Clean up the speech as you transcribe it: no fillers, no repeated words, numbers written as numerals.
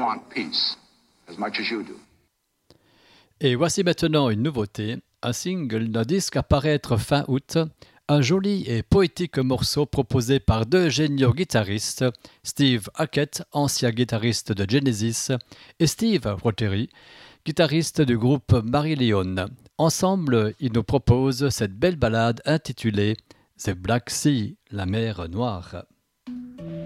want peace as much as you do. Et voici maintenant une nouveauté, un single d'un disque à paraître fin août, un joli et poétique morceau proposé par deux géniaux guitaristes, Steve Hackett, ancien guitariste de Genesis, et Steve Rothery, guitariste du groupe Marillion. Ensemble, ils nous proposent cette belle ballade intitulée The Black Sea, la mer Noire.